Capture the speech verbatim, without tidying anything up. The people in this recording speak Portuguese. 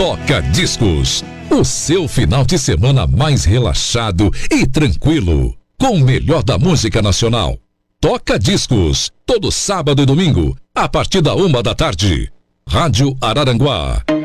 Toca Discos, o seu final de semana mais relaxado e tranquilo, com o melhor da música nacional. Toca Discos, todo sábado e domingo, a partir da uma da tarde. Rádio Araranguá.